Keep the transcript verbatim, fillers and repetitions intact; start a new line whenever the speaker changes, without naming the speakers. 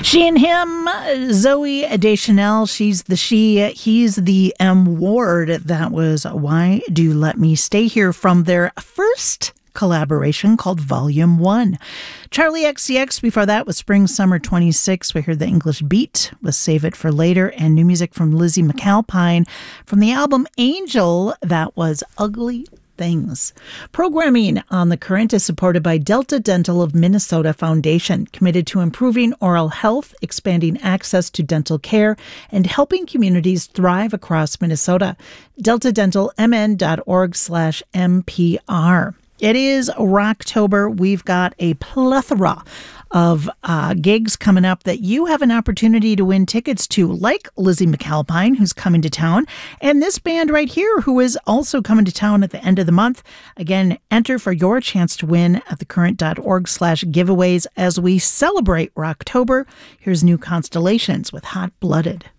She and him, Zoe Deschanel, she's the she, he's the M Ward. That was Why Do You Let Me Stay Here from their first collaboration called Volume one. Charlie X C X before that was Spring Summer twenty-six. We heard the English Beat with Save It for Later, and new music from Lizzie McAlpine from the album Angel. That was Ugly Things. Programming on The Current is supported by Delta Dental of Minnesota Foundation, committed to improving oral health, expanding access to dental care, and helping communities thrive across Minnesota. delta dental m n dot org slash M P R. It is Rocktober. We've got a plethora of uh, gigs coming up that you have an opportunity to win tickets to, like Lizzie McAlpine, who's coming to town, and this band right here, who is also coming to town at the end of the month. Again, enter for your chance to win at thecurrent.org slash giveaways as we celebrate Rocktober. Here's New Constellations with Hot Blooded.